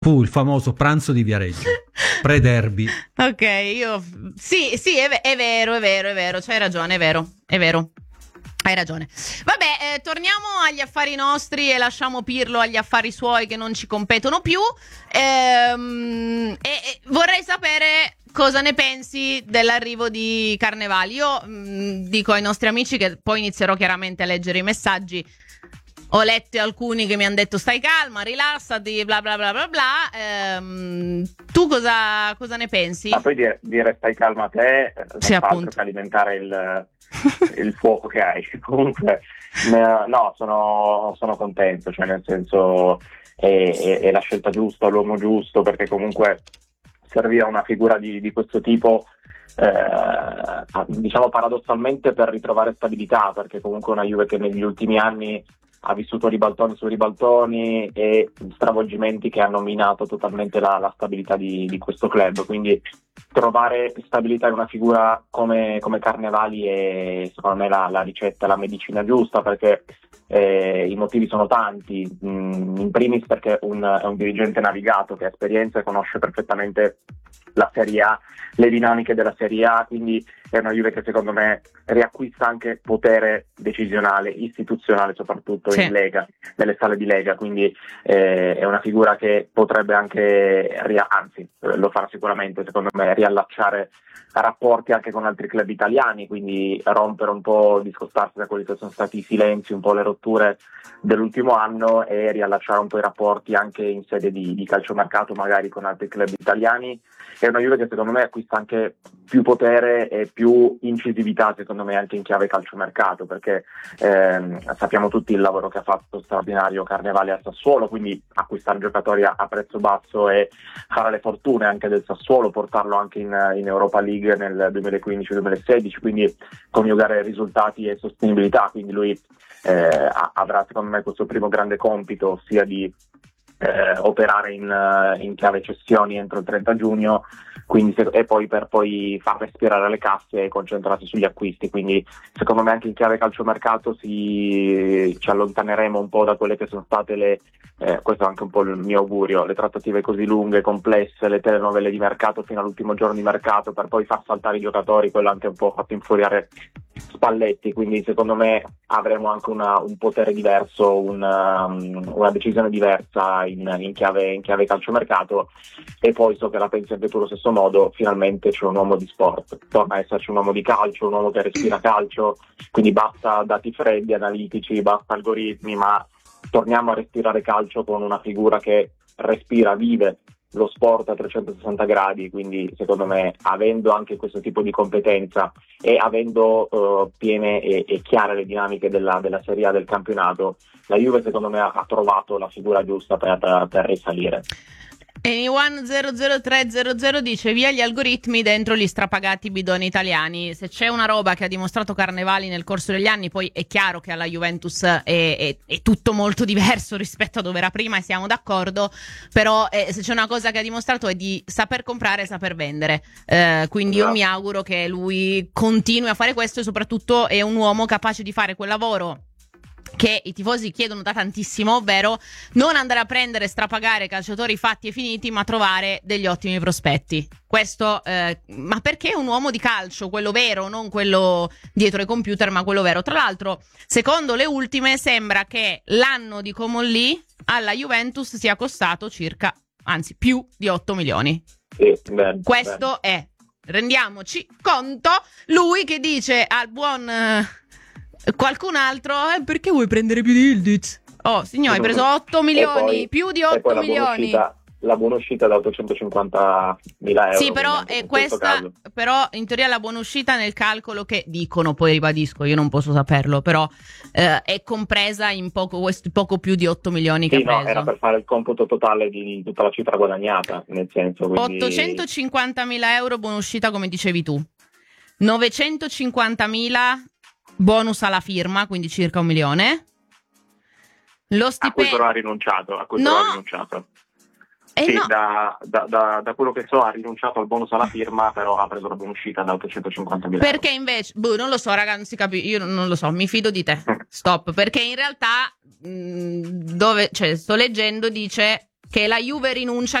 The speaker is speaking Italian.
Fu il famoso pranzo di Viareggio, pre-derby. Ok, sì, è vero, c'hai ragione, è vero. Hai ragione. Vabbè, torniamo agli affari nostri e lasciamo Pirlo agli affari suoi che non ci competono più. E vorrei sapere cosa ne pensi dell'arrivo di Carnevali. Io dico ai nostri amici che poi inizierò chiaramente a leggere i messaggi. Ho letto alcuni che mi hanno detto stai calma, rilassati, bla bla bla bla bla. Tu cosa ne pensi? Ma poi dire stai calma a te non Sì, fa altro appunto. che alimentare il fuoco che hai. Comunque, no, sono contento, cioè nel senso è la scelta giusta, l'uomo giusto, perché comunque serviva una figura di questo tipo, diciamo paradossalmente per ritrovare stabilità, perché comunque una Juve che negli ultimi anni ha vissuto ribaltoni su ribaltoni e stravolgimenti che hanno minato totalmente la stabilità di questo club, quindi trovare stabilità in una figura come Carnevali è secondo me la ricetta, la medicina giusta, perché i motivi sono tanti, in primis perché è un dirigente navigato che ha esperienza e conosce perfettamente la Serie A, le dinamiche della Serie A, quindi è una Juve che secondo me riacquista anche potere decisionale, istituzionale soprattutto in Lega, nelle sale di Lega, quindi è una figura che potrebbe anche, anzi lo farà sicuramente secondo me, riallacciare rapporti anche con altri club italiani, quindi rompere un po', discostarsi da quelli che sono stati i silenzi, un po' le rotture dell'ultimo anno e riallacciare un po' i rapporti anche in sede di calciomercato magari con altri club italiani. È una Juve che secondo me acquista anche più potere e più incisività secondo me anche in chiave calciomercato, perché sappiamo tutti il lavoro che ha fatto straordinario Carnevali al Sassuolo, quindi acquistare giocatori a prezzo basso e fare le fortune anche del Sassuolo, portarlo anche in Europa League nel 2015-2016, quindi coniugare risultati e sostenibilità, quindi lui avrà secondo me questo primo grande compito, ossia di operare in chiave cessioni entro il 30 giugno, quindi e poi per poi far respirare le casse e concentrarsi sugli acquisti, quindi secondo me anche in chiave calciomercato ci allontaneremo un po' da quelle che sono state questo è anche un po' il mio augurio, le trattative così lunghe, complesse, le telenovele di mercato fino all'ultimo giorno di mercato per poi far saltare i giocatori, quello anche un po' fatto infuriare Spalletti, quindi secondo me avremo anche un potere diverso, una decisione diversa in chiave calciomercato, e poi so che la pensi anche tu allo stesso modo, finalmente c'è un uomo di sport, torna a esserci un uomo di calcio, un uomo che respira calcio, quindi basta dati freddi, analitici, basta algoritmi, ma torniamo a respirare calcio con una figura che respira, vive lo sport a 360 gradi, quindi secondo me avendo anche questo tipo di competenza e avendo piene e chiare le dinamiche della Serie A del campionato, la Juve secondo me ha trovato la figura giusta per risalire. Anyone00300 dice via gli algoritmi dentro gli strapagati bidoni italiani. Se c'è una roba che ha dimostrato Carnevali nel corso degli anni, poi è chiaro che alla Juventus è tutto molto diverso rispetto a dove era prima e siamo d'accordo, però se c'è una cosa che ha dimostrato è di saper comprare e saper vendere, quindi io mi auguro che lui continui a fare questo, e soprattutto è un uomo capace di fare quel lavoro che i tifosi chiedono da tantissimo, ovvero non andare a prendere e strapagare calciatori fatti e finiti, ma trovare degli ottimi prospetti. Questo, ma perché è un uomo di calcio, quello vero, non quello dietro ai computer, ma quello vero. Tra l'altro, secondo le ultime, sembra che l'anno di Comolli alla Juventus sia costato circa, anzi più di 8 milioni. Questo è, rendiamoci conto, lui che dice al buon qualcun altro, perché vuoi prendere più di Ildiz? Oh, signore, hai preso 8 milioni, poi, più di 8 milioni. La buona uscita da 850.000 euro. Sì, però è questa, però in teoria la buona uscita nel calcolo che dicono, poi ribadisco, io non posso saperlo, però è compresa in poco più di 8 milioni che ha preso. No, era per fare il computo totale di tutta la cifra guadagnata, nel senso, quindi 850.000 euro buona uscita, come dicevi tu, 950.000 bonus alla firma, quindi circa 1 milione. Lo stipendio. A cui però ha rinunciato. Sì, no. Da quello che so ha rinunciato al bonus alla firma, però ha preso la buonuscita da 850.000 perché euro. Invece, non lo so, raga, non si capisce, io non lo so, mi fido di te. Stop, perché in realtà sto leggendo, dice che la Juve rinuncia